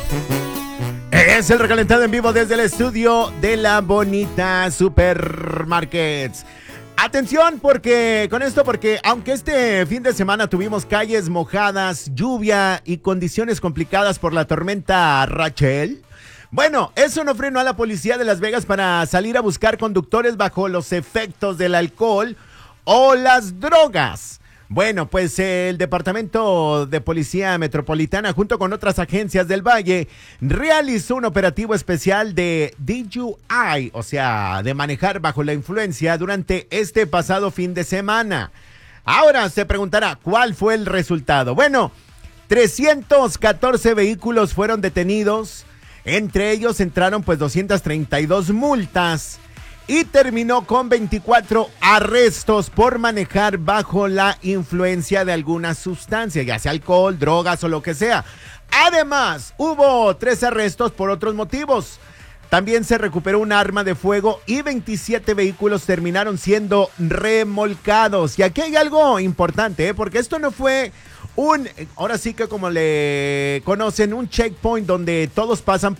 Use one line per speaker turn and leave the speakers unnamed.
Es el recalentado en vivo desde el estudio de La Bonita Supermarkets. Atención porque aunque este fin de semana tuvimos calles mojadas, lluvia y condiciones complicadas por la tormenta Rachel, bueno, eso no frenó a la policía de Las Vegas para salir a buscar conductores bajo los efectos del alcohol o las drogas. Bueno, pues el Departamento de Policía Metropolitana, junto con otras agencias del Valle, realizó un operativo especial de DUI, o sea, de manejar bajo la influencia durante este pasado fin de semana. Ahora se preguntará, ¿cuál fue el resultado? Bueno, 314 vehículos fueron detenidos, entre ellos entraron pues 232 multas. Y terminó con 24 arrestos por manejar bajo la influencia de alguna sustancia, ya sea alcohol, drogas o lo que sea. Además, hubo 3 arrestos por otros motivos. También se recuperó un arma de fuego y 27 vehículos terminaron siendo remolcados. Y aquí hay algo importante, porque esto no fue ahora sí que como le conocen, un checkpoint donde todos pasan